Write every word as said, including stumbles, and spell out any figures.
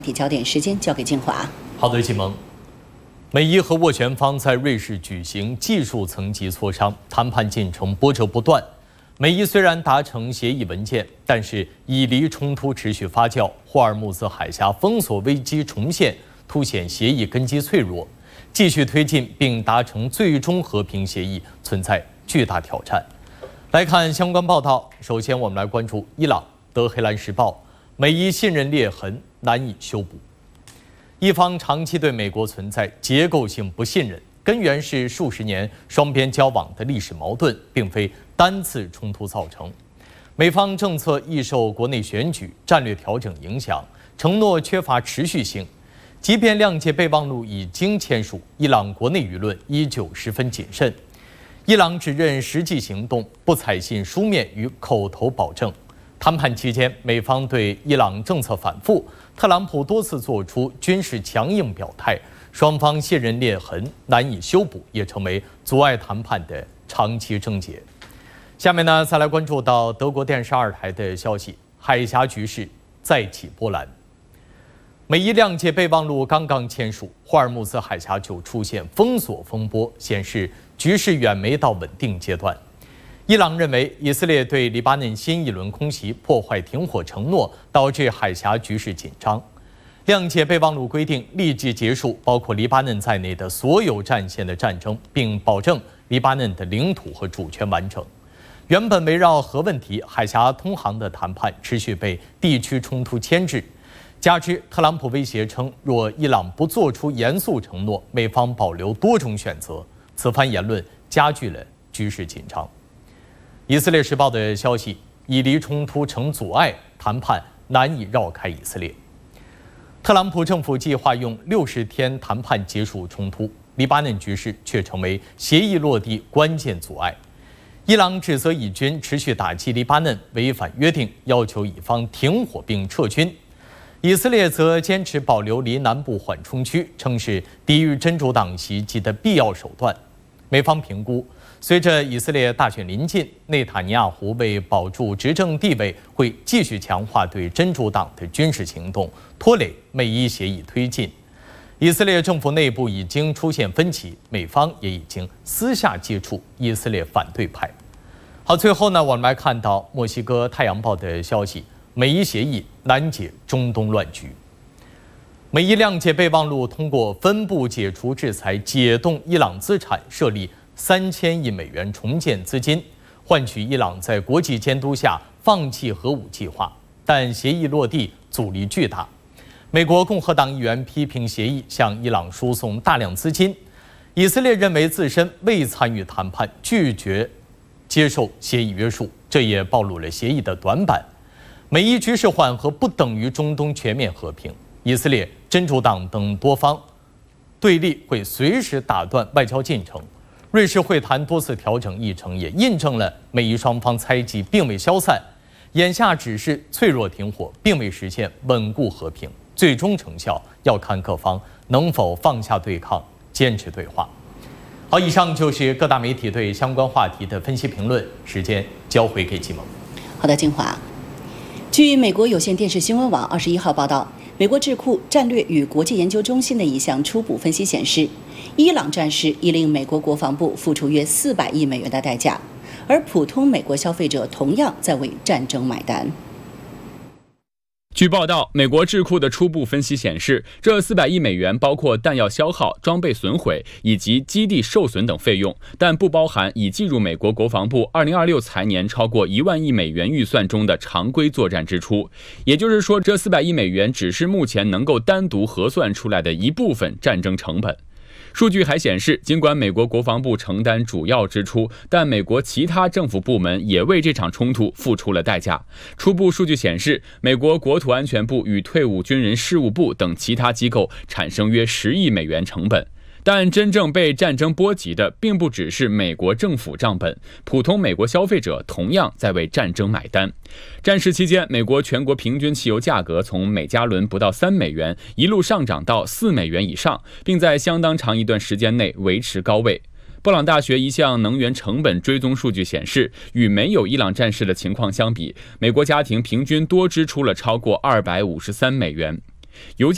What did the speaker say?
体焦点时间交给静华。 好的，启蒙。美伊和斡旋方在瑞士举行技术层级磋商，谈判进程波折不断。美伊虽然达成协议文件，但是以黎冲突持续发酵，霍尔木兹海峡封锁危机重现，凸显协议根基脆弱。继续推进并达成最终和平协议存在巨大挑战。来看相关报道，首先我们来关注伊朗。德黑兰时报：美伊信任裂痕难以修补。一方长期对美国存在结构性不信任，根源是数十年双边交往的历史矛盾，并非单次冲突造成。美方政策易受国内选举、战略调整影响，承诺缺乏持续性。即便谅解备忘录已经签署，伊朗国内舆论依旧十分谨慎。伊朗只认实际行动，不采信书面与口头保证。谈判期间，美方对伊朗政策反复，特朗普多次做出军事强硬表态，双方信任裂痕难以修补，也成为阻碍谈判的长期症结。下面呢，再来关注到德国电视二台的消息：海峡局势再起波澜。美伊谅解备忘录刚刚签署，霍尔木兹海峡就出现封锁风波，显示局势远没到稳定阶段。伊朗认为以色列对黎巴嫩新一轮空袭破坏停火承诺，导致海峡局势紧张。谅解备忘录规定立即结束包括黎巴嫩在内的所有战线的战争，并保证黎巴嫩的领土和主权完整。原本围绕核问题、海峡通航的谈判持续被地区冲突牵制，加之特朗普威胁称，若伊朗不做出严肃承诺，美方保留多种选择。此番言论加剧了局势紧张。以色列时报的消息：以黎冲突成阻碍，谈判难以绕开以色列。特朗普政府计划用六十天谈判结束冲突，黎巴嫩局势却成为协议落地关键阻碍。伊朗指责以军持续打击黎巴嫩，违反约定，要求以方停火并撤军。以色列则坚持保留黎南部缓冲区，称是抵御真主党袭击的必要手段。美方评估，随着以色列大选临近，内塔尼亚胡为保住执政地位，会继续强化对真主党的军事行动，拖累美伊协议推进。以色列政府内部已经出现分歧，美方也已经私下接触以色列反对派。好，最后呢，我们来看到墨西哥《太阳报》的消息：美伊协议难解中东乱局。美伊谅解备忘录通过分步解除制裁，解冻伊朗资产，设立三千亿美元重建资金，换取伊朗在国际监督下放弃核武计划。但协议落地阻力巨大。美国共和党议员批评协议向伊朗输送大量资金，以色列认为自身未参与谈判，拒绝接受协议约束，这也暴露了协议的短板。美伊局势缓和不等于中东全面和平，以色列、真主党等多方对立会随时打断外交进程。瑞士会谈多次调整议程，也印证了美伊双方猜忌并未消散，眼下只是脆弱停火，并未实现稳固和平。最终成效要看各方能否放下对抗，坚持对话。好，以上就是各大媒体对相关话题的分析评论，时间交回给季萌。 好的，金华。据美国有线电视新闻网二十一号报道，美国智库战略与国际研究中心的一项初步分析显示，伊朗战事已令美国国防部付出约四百亿美元的代价，而普通美国消费者同样在为战争买单。 据报道，美国智库的初步分析显示，这四百亿美元包括弹药消耗、装备损毁以及基地受损等费用，但不包含已计入美国国防部二零二六财年超过一万亿美元预算中的常规作战支出。也就是说，这四百亿美元只是目前能够单独核算出来的一部分战争成本。数据还显示，尽管美国国防部承担主要支出，但美国其他政府部门也为这场冲突付出了代价。初步数据显示，美国国土安全部与退伍军人事务部等其他机构产生约十亿美元成本。但真正被战争波及的并不只是美国政府账本，普通美国消费者同样在为战争买单。战事期间，美国全国平均汽油价格从每加仑不到三美元一路上涨到四美元以上，并在相当长一段时间内维持高位。布朗大学一项能源成本追踪数据显示，与没有伊朗战事的情况相比，美国家庭平均多支出了超过二百五十三美元。油价